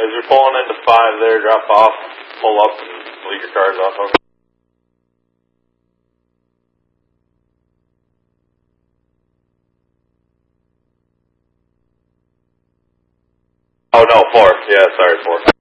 As you're pulling into 5 there, drop off, pull up, and leave your cars off of. Oh, no, 4. Yeah, sorry, 4.